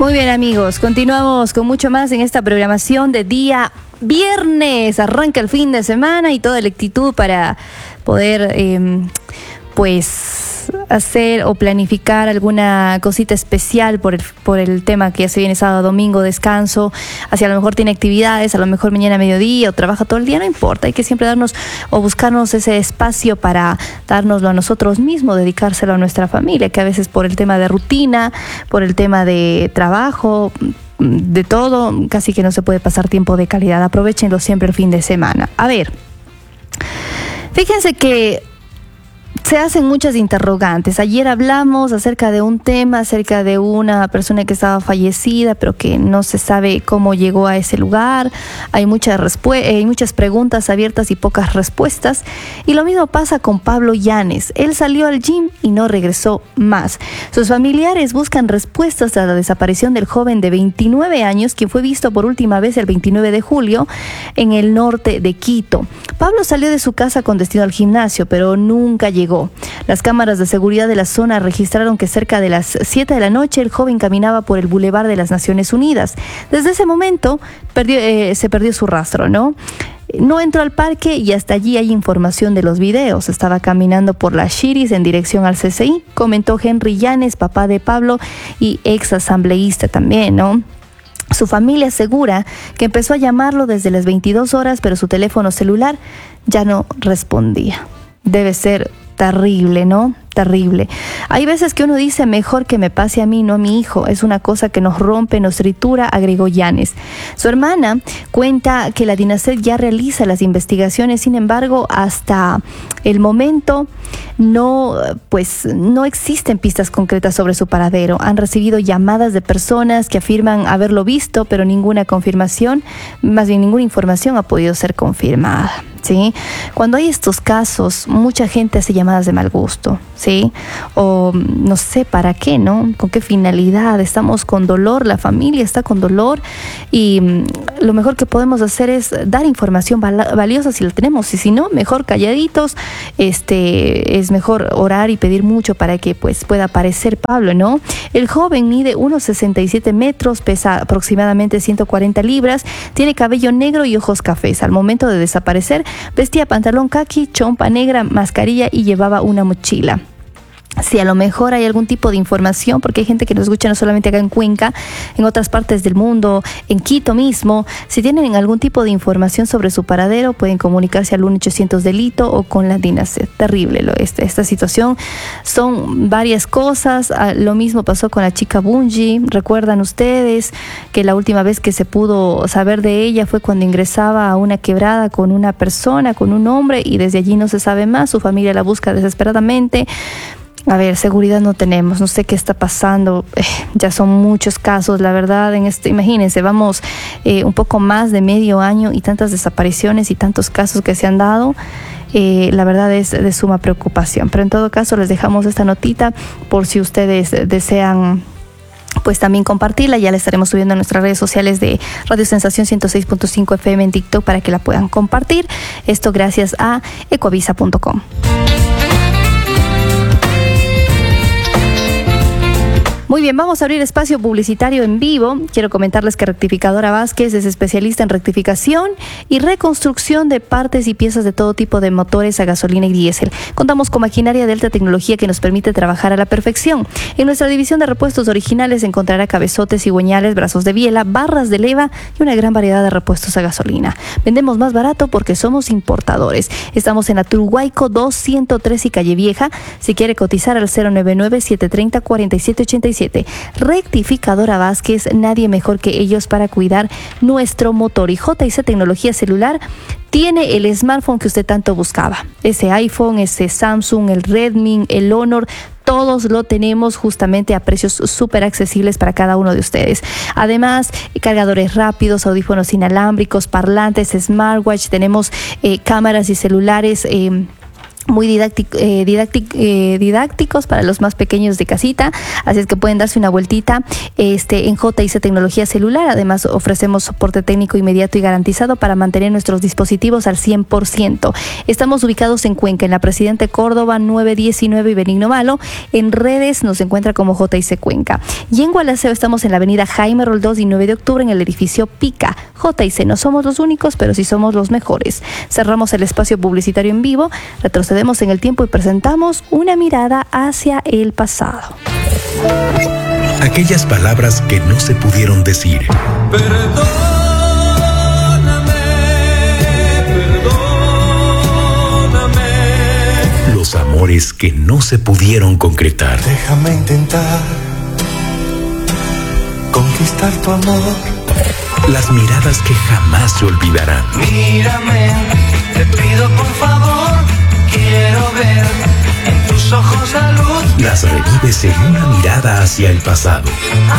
Muy bien, amigos, continuamos con mucho más en esta programación de día viernes. Arranca el fin de semana y toda la actitud para poder hacer o planificar alguna cosita especial por el tema que ya se viene sábado, domingo, descanso. Así a lo mejor tiene actividades, a lo mejor mañana a mediodía o trabaja todo el día, no importa. Hay que siempre darnos o buscarnos ese espacio para dárnoslo a nosotros mismos, dedicárselo a nuestra familia, que a veces por el tema de rutina, por el tema de trabajo, de todo, casi que no se puede pasar tiempo de calidad. Aprovechenlo siempre el fin de semana. A ver, fíjense que se hacen muchas interrogantes. Ayer hablamos acerca de un tema, acerca de una persona que estaba fallecida, pero que no se sabe cómo llegó a ese lugar. Hay muchas preguntas abiertas y pocas respuestas. Y lo mismo pasa con Pablo Yáñez. Él salió al gym y no regresó más. Sus familiares buscan respuestas a la desaparición del joven de 29 años, quien fue visto por última vez el 29 de julio en el norte de Quito. Pablo salió de su casa con destino al gimnasio, pero nunca llegó. Las cámaras de seguridad de la zona registraron que cerca de las 7 de la noche el joven caminaba por el Boulevard de las Naciones Unidas. Desde ese momento se perdió su rastro, ¿no? No entró al parque y hasta allí hay información de los videos. Estaba caminando por las Chiris en dirección al CCI, comentó Henry Yáñez, papá de Pablo y ex asambleísta también, ¿no? Su familia asegura que empezó a llamarlo desde las 22 horas, pero su teléfono celular ya no respondía. Debe ser terrible, ¿no? Terrible. Hay veces que uno dice, mejor que me pase a mí, no a mi hijo. Es una cosa que nos rompe, nos tritura, agregó Yáñez. Su hermana cuenta que la DINASED ya realiza las investigaciones, sin embargo, hasta el momento no existen pistas concretas sobre su paradero. Han recibido llamadas de personas que afirman haberlo visto, pero ninguna confirmación, más bien ninguna información ha podido ser confirmada, ¿sí? Cuando hay estos casos, mucha gente hace llamadas de mal gusto, ¿sí? O no sé para qué, ¿no? ¿Con qué finalidad? Estamos con dolor, la familia está con dolor y lo mejor que podemos hacer es dar información valiosa si la tenemos, y si no, mejor calladitos. Es mejor orar y pedir mucho para que pueda aparecer Pablo, ¿no? El joven mide 1,67 metros, pesa aproximadamente 140 libras, tiene cabello negro y ojos cafés. Al momento de desaparecer, vestía pantalón caqui, chompa negra, mascarilla y llevaba una mochila. Si a lo mejor hay algún tipo de información, porque hay gente que nos escucha no solamente acá en Cuenca, en otras partes del mundo, en Quito mismo, si tienen algún tipo de información sobre su paradero, pueden comunicarse al 1-800 delito o con la DINASED. Terrible esta situación. Son varias cosas. Lo mismo pasó con la chica Bungie. ¿Recuerdan ustedes que la última vez que se pudo saber de ella fue cuando ingresaba a una quebrada con una persona, con un hombre, y desde allí no se sabe más? Su familia la busca desesperadamente. A ver, seguridad no tenemos, no sé qué está pasando, ya son muchos casos, la verdad, imagínense, vamos un poco más de medio año y tantas desapariciones y tantos casos que se han dado. La verdad es de suma preocupación, pero en todo caso les dejamos esta notita por si ustedes desean también compartirla. Ya la estaremos subiendo en nuestras redes sociales de Radio Sensación 106.5 FM en TikTok para que la puedan compartir. Esto gracias a ecoavisa.com. Muy bien, vamos a abrir espacio publicitario en vivo. Quiero comentarles que Rectificadora Vázquez es especialista en rectificación y reconstrucción de partes y piezas de todo tipo de motores a gasolina y diésel. Contamos con maquinaria de alta tecnología que nos permite trabajar a la perfección. En nuestra división de repuestos originales encontrará cabezotes, cigüeñales, brazos de biela, barras de leva y una gran variedad de repuestos a gasolina. Vendemos más barato porque somos importadores. Estamos en Aturhuayco 203 y Calle Vieja. Si quiere cotizar al 099-730-4787. Rectificadora Vázquez, nadie mejor que ellos para cuidar nuestro motor. Y JC Tecnología Celular tiene el smartphone que usted tanto buscaba. Ese iPhone, ese Samsung, el Redmi, el Honor, todos lo tenemos justamente a precios súper accesibles para cada uno de ustedes. Además, cargadores rápidos, audífonos inalámbricos, parlantes, smartwatch, tenemos cámaras y celulares muy didácticos para los más pequeños de casita, así es que pueden darse una vueltita en JIC Tecnología Celular. Además ofrecemos soporte técnico inmediato y garantizado para mantener nuestros dispositivos al 100%. Estamos ubicados en Cuenca, en la Presidente Córdoba 919 y Benigno Malo. En redes nos encuentra como JIC Cuenca. Y en Gualaceo estamos en la avenida Jaime Roldós y 9 de octubre en el edificio Pica. JIC, no somos los únicos, pero sí somos los mejores. Cerramos el espacio publicitario en vivo, retrocedemos en el tiempo y presentamos una mirada hacia el pasado. Aquellas palabras que no se pudieron decir. Perdóname, perdóname. Los amores que no se pudieron concretar. Déjame intentar conquistar tu amor. Las miradas que jamás se olvidarán. Mírame, te pido por favor, quiero ver en tus ojos la luz. Las revives en una mirada hacia el pasado.